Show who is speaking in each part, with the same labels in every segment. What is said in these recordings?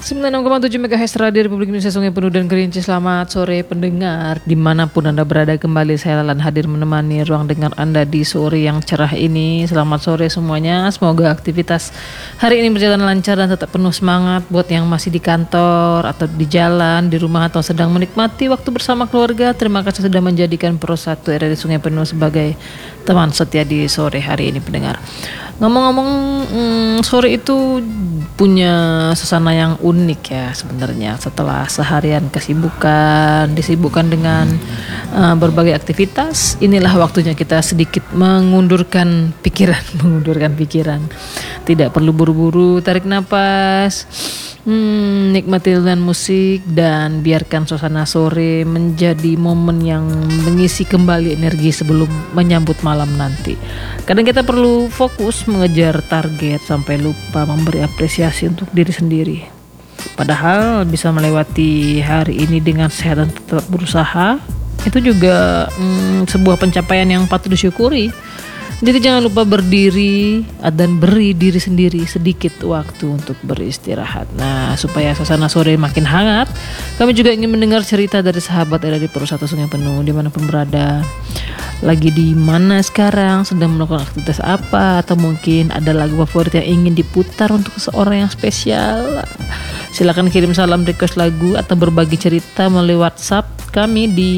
Speaker 1: 96,7 MHz Radio Republik Indonesia Sungai Penuh dan Kerinci. Selamat sore pendengar, dimanapun Anda berada. Kembali saya Lalan hadir menemani ruang dengar Anda di sore yang cerah ini. Selamat sore semuanya, semoga aktivitas hari ini berjalan lancar dan tetap penuh semangat. Buat yang masih di kantor atau di jalan, di rumah atau sedang menikmati waktu bersama keluarga, terima kasih sudah menjadikan Pro 1 RRI Sungai Penuh sebagai teman setia di sore hari ini pendengar. Ngomong-ngomong, sore itu punya suasana yang unik ya sebenarnya. Setelah seharian disibukkan dengan berbagai aktivitas, inilah waktunya kita sedikit mengundurkan pikiran. Tidak perlu buru-buru, tarik napas, nikmati dengan musik dan biarkan suasana sore menjadi momen yang mengisi kembali energi sebelum menyambut malam nanti. Kadang kita perlu fokus mengejar target sampai lupa memberi apresiasi untuk diri sendiri. Padahal bisa melewati hari ini dengan sehat dan tetap berusaha, itu juga sebuah pencapaian yang patut disyukuri. Jadi jangan lupa berdiri dan beri diri sendiri sedikit waktu untuk beristirahat. Nah, supaya suasana sore makin hangat, kami juga ingin mendengar cerita dari sahabat RRI Pro 1 Sungai Penuh dimanapun berada. Lagi di mana sekarang, sedang melakukan aktivitas apa, atau mungkin ada lagu favorit yang ingin diputar untuk seseorang yang spesial. Silakan kirim salam, request lagu, atau berbagi cerita melalui WhatsApp kami di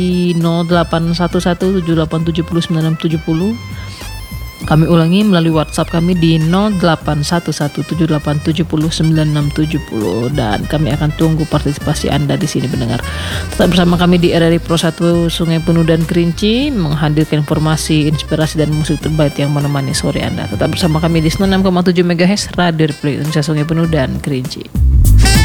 Speaker 1: 081178709670. Kami ulangi melalui WhatsApp kami di 081178709670 dan kami akan tunggu partisipasi Anda di sini pendengar. Tetap bersama kami di RRI Pro 1 Sungai Penuh dan Kerinci menghadirkan informasi, inspirasi dan musik terbaik yang menemani sore Anda. Tetap bersama kami di 96,7 MHz Radio Republik Indonesia Sungai Penuh dan Kerinci.